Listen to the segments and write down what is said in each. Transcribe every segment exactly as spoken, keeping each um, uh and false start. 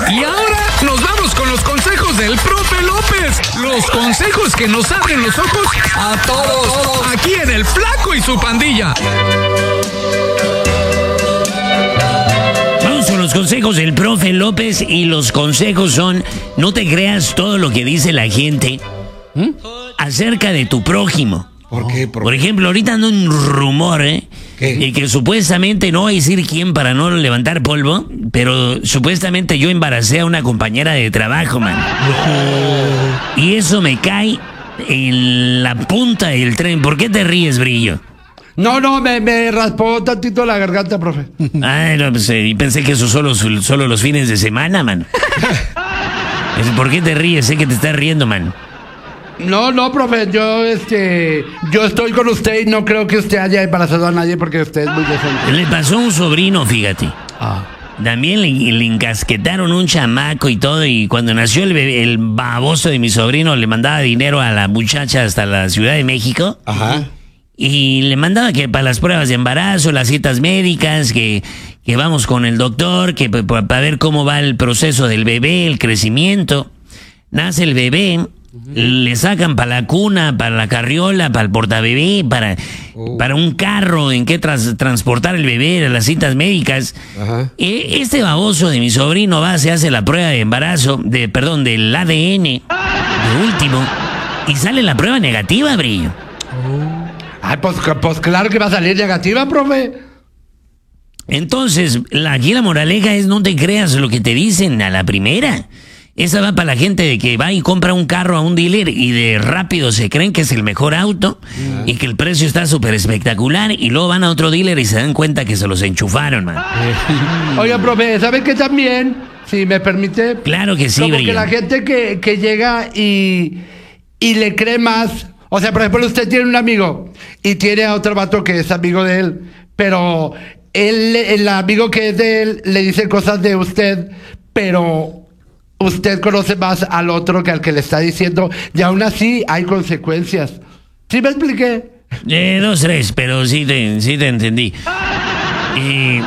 Y ahora nos vamos con los consejos del profe López. Los consejos que nos abren los ojos a todos. Aquí en El Flaco y su pandilla. Vamos con los consejos del profe López. Y los consejos son: no te creas todo lo que dice la gente ¿Mm? acerca de tu prójimo. ¿Por qué? ¿Por, Por ejemplo, ahorita anda un rumor, ¿eh? ¿Qué? De que supuestamente, no voy a decir quién para no levantar polvo, pero supuestamente yo embaracé a una compañera de trabajo, man. No. Y eso me cae en la punta del tren. ¿Por qué te ríes, Brillo? No, no, me, me raspó tantito la garganta, profe. Ay, no, pues, eh, pensé que eso solo, solo los fines de semana, man. ¿Por qué te ríes? Sé que te estás riendo, man. No, no, profe, yo este, yo estoy con usted y no creo que usted haya embarazado a nadie porque usted es muy decente. Le pasó a un sobrino, fíjate. Ah. También le, le encasquetaron un chamaco y todo, y cuando nació el bebé, el baboso de mi sobrino le mandaba dinero a la muchacha hasta la Ciudad de México. Ajá. Y le mandaba que para las pruebas de embarazo, las citas médicas, que, que vamos con el doctor, que para ver cómo va el proceso del bebé, el crecimiento. Nace el bebé. Le sacan para la cuna, para la carriola, para el portabebé, para, oh. para un carro en que tras, transportar el bebé a las citas médicas. Ajá. E, este baboso de mi sobrino va, se hace la prueba de embarazo, de perdón, del A D N, de último, y sale la prueba negativa, Brillo. Oh. Ay, pues, pues claro que va a salir negativa, profe. Entonces, la, aquí la moraleja es: no te creas lo que te dicen a la primera. Esa va para la gente de que va y compra un carro a un dealer y de rápido se creen que es el mejor auto uh-huh. y que el precio está súper espectacular, y luego van a otro dealer y se dan cuenta que se los enchufaron, man. Oiga, profe, ¿sabe qué también? Si me permite. Claro que sí, Como Brillo. que la gente que, que llega y, y le cree más. O sea, por ejemplo, usted tiene un amigo y tiene a otro vato que es amigo de él, pero él, el amigo que es de él le dice cosas de usted, pero usted conoce más al otro que al que le está diciendo, y aún así hay consecuencias. ¿Sí me expliqué? Eh, dos, tres, pero sí te, sí te entendí. Eh,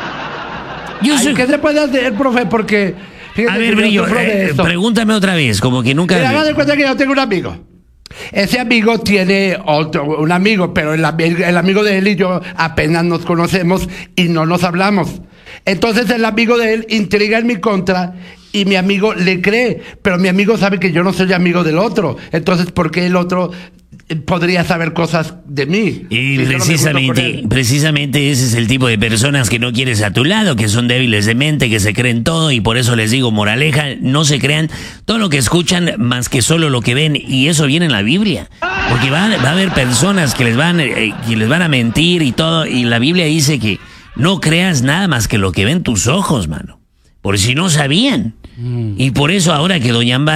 yo Ay, soy... ¿Qué se puede hacer, profe? Porque... A ver, Brillo, eh, pregúntame otra vez, como que nunca... Mira, haga de cuenta que yo tengo un amigo. Ese amigo tiene otro, un amigo, pero el, el amigo de él y yo apenas nos conocemos y no nos hablamos. Entonces el amigo de él intriga en mi contra y mi amigo le cree, pero mi amigo sabe que yo no soy amigo del otro. Entonces, ¿por qué el otro podría saber cosas de mí? Y si precisamente, no precisamente ese es el tipo de personas que no quieres a tu lado, que son débiles de mente, que se creen todo, y por eso les digo, moraleja, no se crean todo lo que escuchan más que solo lo que ven, y eso viene en la Biblia. Porque va, va a haber personas que les van, eh, que les van a mentir y todo, y la Biblia dice que no creas nada más que lo que ven tus ojos, mano. Por si no sabían. Mm. Y por eso ahora que doña Amba...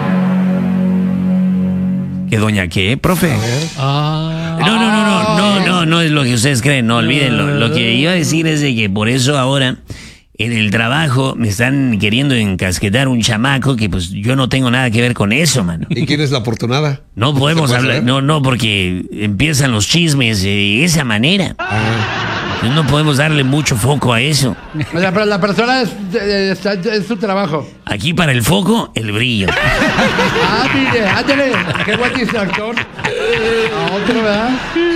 ¿Que doña qué, profe? Ah. No, no, no, no, no, no, no es lo que ustedes creen, no, olvídenlo. Lo que iba a decir es de que por eso ahora en el trabajo me están queriendo encasquetar un chamaco que pues yo no tengo nada que ver con eso, mano. ¿Y quién es la afortunada? No podemos hablar, saber? no, no, porque empiezan los chismes de esa manera. Ah. No podemos darle mucho foco a eso. O sea, pero la persona es, es, es, es su trabajo. Aquí para el foco, el brillo. Ah, mire, ándale. Qué buen distractor. A otro, ¿verdad?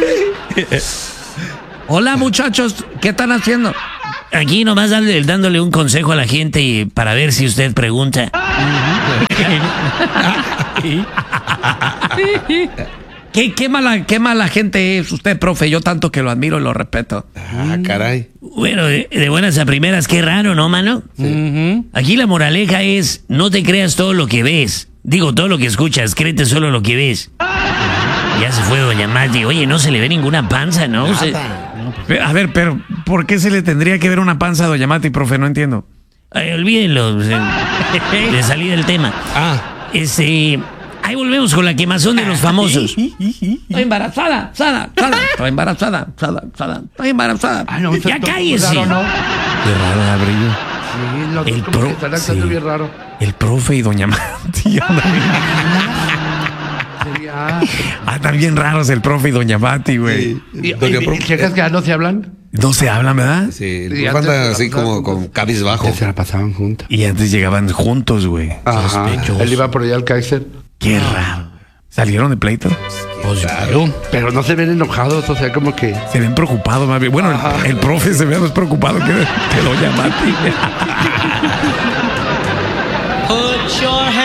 Hola, muchachos. ¿Qué están haciendo? Aquí nomás dándole, dándole un consejo a la gente para ver si usted pregunta. ¿Qué, qué, mala, qué mala gente es usted, profe. Yo tanto que lo admiro y lo respeto. Ah, caray. Bueno, de, de buenas a primeras, qué raro, ¿no, mano? Sí. Uh-huh. Aquí la moraleja es: no te creas todo lo que ves. Digo, todo lo que escuchas, créete solo lo que ves. Ya se fue doña Mati. Oye, no se le ve ninguna panza, ¿no? Se... A ver, pero ¿por qué se le tendría que ver una panza a doña Mati, profe? No entiendo. Ay, olvídenlo. Le salí del tema. Ah. Ese... Ahí volvemos con la quemazón de los famosos. Estoy embarazada, sada, sada. Estoy embarazada, sada, sada. Estoy embarazada. Ay, no, ya cállese. Raro, ¿no? Qué raro, Brillo. Sí, los El dos como pro- que están actuando sí. bien raro. El profe y doña Mati. Sería... Ah, están bien raros el profe y doña Mati, güey. ¿Y, Doña y, Pro- y checas que ya no se hablan? No se hablan, ¿verdad? Sí, el Y profe antes anda se la así pasaban como con juntos. cabizbajo. Que se la pasaban juntas. Y antes llegaban juntos, güey. Ajá. Él iba por allá al Kaiser. Qué raro. ¿Salieron de pleito? Pues claro. Pero no se ven enojados, o sea, como que. Se ven preocupados más bien. Bueno, el, el profe se ve más preocupado que, que lo llama a ti.